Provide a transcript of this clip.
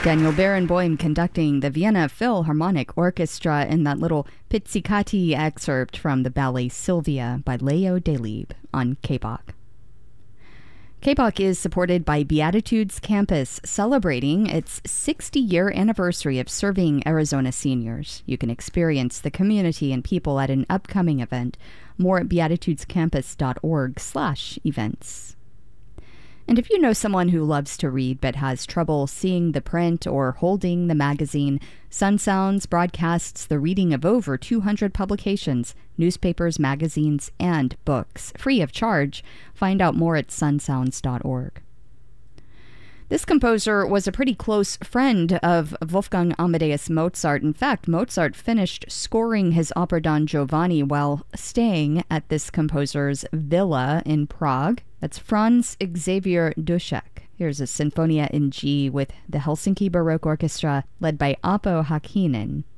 Daniel Barenboim conducting the Vienna Philharmonic Orchestra in that little pizzicati excerpt from the ballet Sylvia by Leo Delibes on KBOK. KBOK is supported by Beatitudes Campus, celebrating its 60-year anniversary of serving Arizona seniors. You can experience the community and people at an upcoming event. More at beatitudescampus.org/events. And if you know someone who loves to read but has trouble seeing the print or holding the magazine, Sun Sounds broadcasts the reading of over 200 publications, newspapers, magazines, and books, free of charge. Find out more at sunsounds.org. This composer was a pretty close friend of Wolfgang Amadeus Mozart. In fact, Mozart finished scoring his opera Don Giovanni while staying at this composer's villa in Prague. That's Franz Xavier Dušek. Here's a Sinfonia in G with the Helsinki Baroque Orchestra, led by Aapo Häkkinen.